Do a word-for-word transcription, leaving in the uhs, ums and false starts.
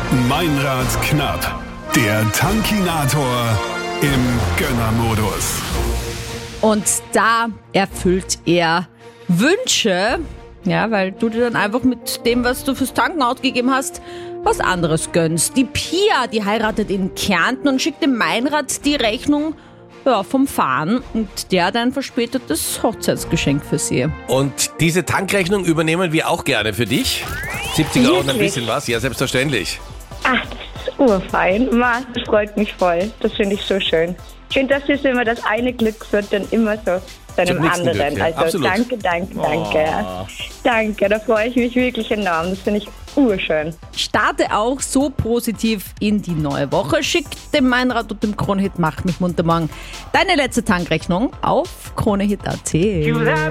Meinrad knapp. Der Tankinator im Gönnermodus. Und da erfüllt er Wünsche, ja, weil du dir dann einfach mit dem, was du fürs Tanken ausgegeben hast, was anderes gönnst. Die Pia, die heiratet in Kärnten und schickt dem Meinrad die Rechnung ja, vom Fahren und der hat ein verspätetes Hochzeitsgeschenk für sie. Und diese Tankrechnung übernehmen wir auch gerne für dich. siebzig Euro und ein Wirklich? bisschen was, ja selbstverständlich. Ach, das ist urfein. Ma, das freut mich voll. Das finde ich so schön. Ich finde, das ist immer das eine Glück wird dann immer so zu einem Zum nächsten anderen. Glück, ja. Also Absolut. danke, danke, danke. Oh. Danke, da freue ich mich wirklich enorm. Das finde ich urschön. Starte auch so positiv in die neue Woche. Schick dem Meinrad und dem Kronehit Macht mich munter morgen deine letzte Tankrechnung auf kronehit punkt at.